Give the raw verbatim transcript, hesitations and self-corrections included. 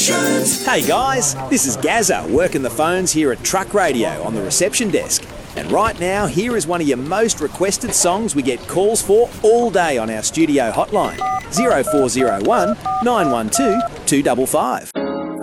Stations. Hey guys, this is Gazza working the phones here at Truck Radio on the reception desk. And right now, here is one of your most requested songs we get calls for all day on our studio hotline, zero four zero one, nine one two, two five five.